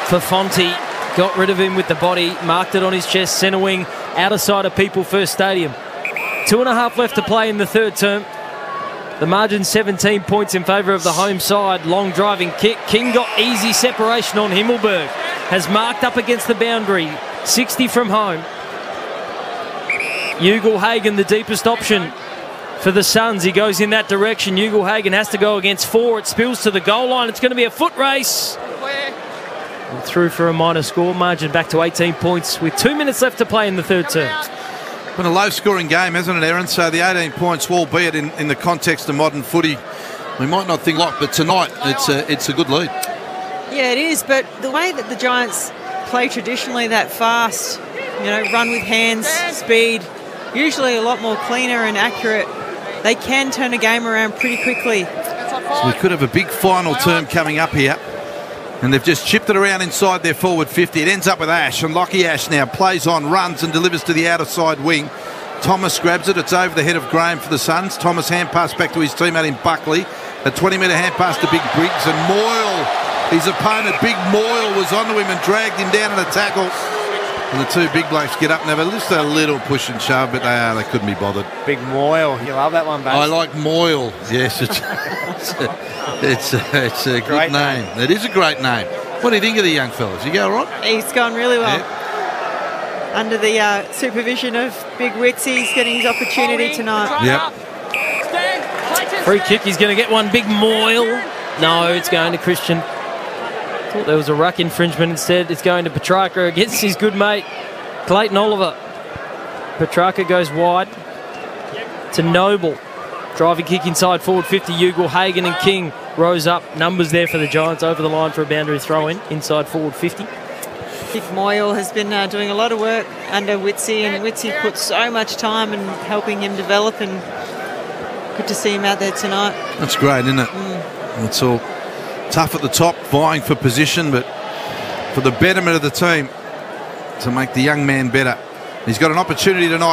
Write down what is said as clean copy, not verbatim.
for Fonte. Got rid of him with the body, marked it on his chest, centre wing, outer side of People First Stadium. 2.5 left to play in the third term. The margin 17 points in favour of the home side. Long driving kick. King got easy separation on Himmelberg. Has marked up against the boundary. 60 from home. Ugle-Hagan, the deepest option for the Suns. He goes in that direction. Ugle-Hagan has to go against 4. It spills to the goal line. It's going to be a foot race. Through for a minor score. Margin back to 18 points with 2 minutes left to play in the third term. Been a low-scoring game, hasn't it, Aaron? So the 18 points, albeit in the context of modern footy, we might not think but tonight it's a good lead. Yeah, it is, but the way that the Giants play traditionally, that fast, run with hands, speed, usually a lot more cleaner and accurate, they can turn a game around pretty quickly. So we could have a big final term coming up here. And they've just chipped it around inside their forward 50. It ends up with Ash, and Lockie Ash now plays on, runs and delivers to the outer side wing. Thomas grabs it. It's over the head of Graham for the Suns. Thomas hand pass back to his teammate in Buckley. A 20-metre hand pass to Big Briggs, and Moyle, his opponent, Big Moyle, was onto him and dragged him down in a tackle. And the two big blokes get up and have just a little push and shove, but they couldn't be bothered. Big Moyle, you love that one, Bass. I like Moyle. Yes, it's a good name. It is a great name. What do you think of the young fellas? You go all right? He's gone really well. Yep. Under the supervision of Big Witsy, he's getting his opportunity tonight. Yep. Free kick, he's going to get one. Big Moyle. No, it's going to Christian. Thought there was a ruck infringement instead. It's going to Petrarca against his good mate, Clayton Oliver. Petrarca goes wide to Noble. Driving kick inside forward 50. Ugle-Hagan and King rose up. Numbers there for the Giants over the line for a boundary throw-in inside forward 50. Big Moyle has been doing a lot of work under Witsy, and Witsy put so much time in helping him develop, and good to see him out there tonight. That's great, isn't it? It's all tough at the top, vying for position, but for the betterment of the team, to make the young man better. He's got an opportunity tonight.